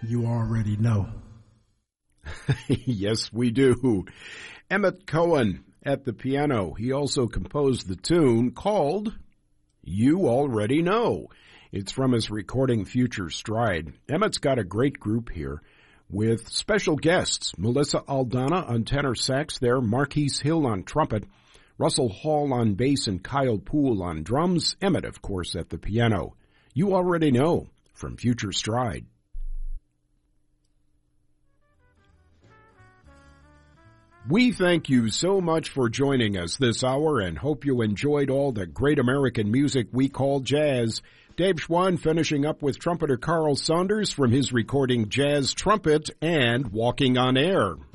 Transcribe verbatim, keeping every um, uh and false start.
You already know. Yes, we do. Emmett Cohen at the piano. He also composed the tune called You Already Know. It's from his recording Future Stride. Emmett's got a great group here with special guests. Melissa Aldana on tenor sax there, Marquise Hill on trumpet, Russell Hall on bass, and Kyle Poole on drums. Emmett, of course, at the piano. You Already Know from Future Stride. We thank you so much for joining us this hour and hope you enjoyed all the great American music we call jazz. Dave Schwann finishing up with trumpeter Carl Saunders from his recording Jazz Trumpet and Walking on Air.